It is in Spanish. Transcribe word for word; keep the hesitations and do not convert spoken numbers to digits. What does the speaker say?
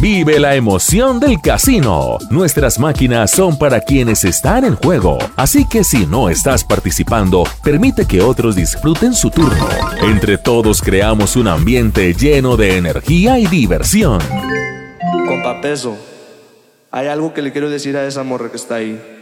Vive la emoción del casino. Nuestras máquinas son para quienes están en juego, así que si no estás participando, permite que otros disfruten su turno. Entre todos creamos un ambiente lleno de energía y diversión. Compa Peso, hay algo que le quiero decir a esa morra que está ahí.